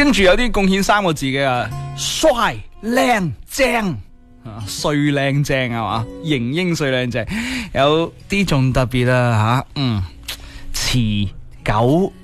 跟住有啲貢獻3個字嘅啊，帥靚正啊，帥靚正係嘛，型英帥靚正，有啲仲特別啊吓，持久